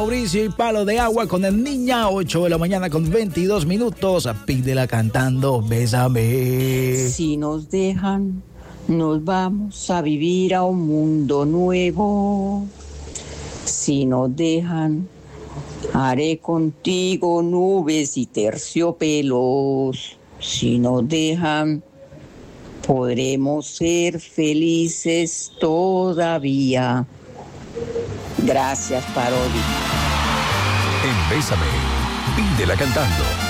Mauricio y Palo de Agua con el Niña, 8 de la mañana con 22 minutos. Pídela cantando, bésame. Si nos dejan, nos vamos a vivir a un mundo nuevo. Si nos dejan, haré contigo nubes y terciopelos. Si nos dejan, podremos ser felices todavía. Gracias, Parodi. En Bésame, pídela cantando.